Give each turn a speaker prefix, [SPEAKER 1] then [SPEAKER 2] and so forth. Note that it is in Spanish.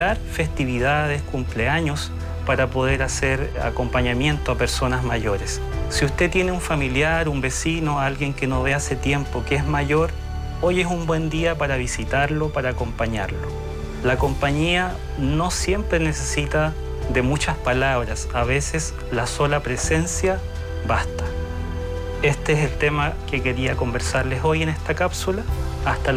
[SPEAKER 1] festividades, cumpleaños, para poder hacer acompañamiento a personas mayores. Si usted tiene un familiar, un vecino, alguien que no ve hace tiempo, que es mayor, hoy es un buen día para visitarlo, para acompañarlo. La compañía no siempre necesita de muchas palabras, a veces la sola presencia basta. Este es el tema que quería conversarles hoy en esta cápsula. Hasta la